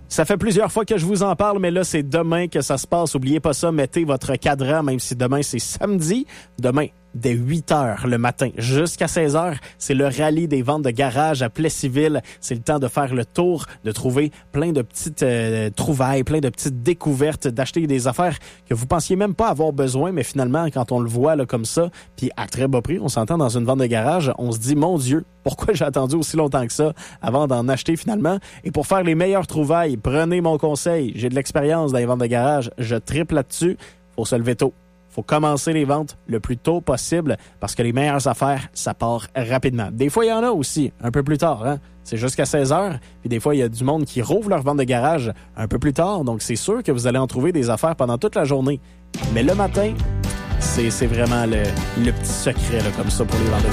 Ça fait plusieurs fois que je vous en parle, mais là, c'est demain que ça se passe. Oubliez pas ça, mettez votre cadran, même si demain, c'est samedi. Demain, dès 8 heures le matin jusqu'à 16 heures, c'est le rallye des ventes de garage à Plessisville. C'est le temps de faire le tour, de trouver plein de petites trouvailles, plein de petites découvertes, d'acheter des affaires que vous pensiez même pas avoir besoin, mais finalement, quand on le voit là, comme ça, puis à très bas prix, on s'entend dans une vente de garage, on se dit, mon Dieu, pourquoi j'ai attendu aussi longtemps que ça avant d'en acheter finalement? Et pour faire les meilleures trouvailles, prenez mon conseil. J'ai de l'expérience dans les ventes de garage, je triple là-dessus. Faut se lever tôt. Faut commencer les ventes le plus tôt possible parce que les meilleures affaires, ça part rapidement. Des fois, il y en a aussi un peu plus tard. Hein? C'est jusqu'à 16 heures. Puis des fois, il y a du monde qui rouvre leur vente de garage un peu plus tard. Donc, c'est sûr que vous allez en trouver des affaires pendant toute la journée. Mais le matin, c'est vraiment le petit secret là, comme ça pour les ventes de garage.